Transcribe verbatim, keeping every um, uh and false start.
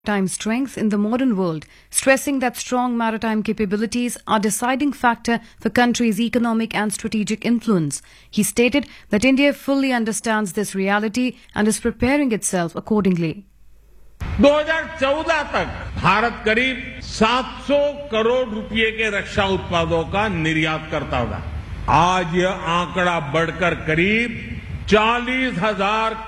maritime strength in the modern world, stressing that strong maritime capabilities are a deciding factor for country's economic and strategic influence. He stated that India fully understands this reality and is preparing itself accordingly. दो हज़ार चौदह तक भारत करीब सात सौ करोड़ रुपए के रक्षा उत्पादों का निर्यात करता था। आज यह आंकड़ा बढ़कर करीब चालीस हजार